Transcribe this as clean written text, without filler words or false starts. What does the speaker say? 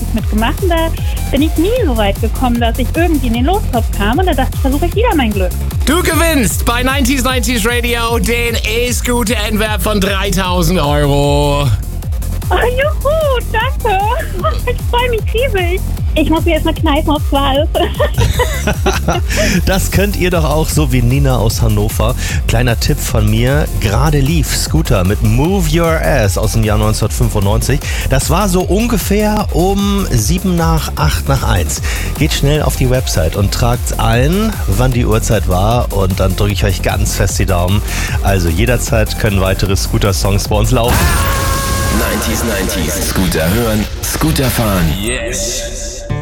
mitgemacht und da bin ich nie so weit gekommen, dass ich irgendwie in den Lostopf kam und da dachte ich, versuche ich wieder mein Glück. Du gewinnst bei 90s Radio den E-Scooter-Endwert von 3.000 Euro. Oh, juhu, danke. Ich freue mich riesig. Ich muss mir erstmal kneifen, ob es wahr ist. Das könnt ihr doch auch, so wie Nina aus Hannover. Kleiner Tipp von mir, gerade lief Scooter mit Move Your Ass aus dem Jahr 1995. Das war so ungefähr um 7 nach 8 nach 1. Geht schnell auf die Website und tragt ein, wann die Uhrzeit war und dann drücke ich euch ganz fest die Daumen. Also jederzeit können weitere Scooter-Songs bei uns laufen. 90s Scooter hören, Scooter fahren. Yes!